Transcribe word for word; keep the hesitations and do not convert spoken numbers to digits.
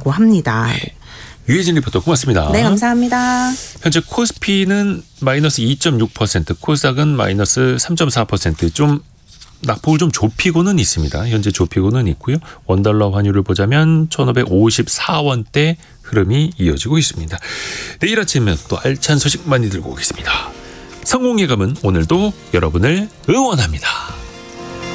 있다고 합니다. 네. 유혜진 리포터 고맙습니다. 네, 감사합니다. 현재 코스피는 마이너스 이 점 육 퍼센트, 코스닥은 마이너스 삼 점 사 퍼센트 좀 낙폭을 좀 좁히고는 있습니다. 현재 좁히고는 있고요. 원달러 환율을 보자면 천오백오십사 원대 흐름이 이어지고 있습니다. 내일 아침에 또 알찬 소식 많이 들고 오겠습니다. 성공예감은 오늘도 여러분을 응원합니다.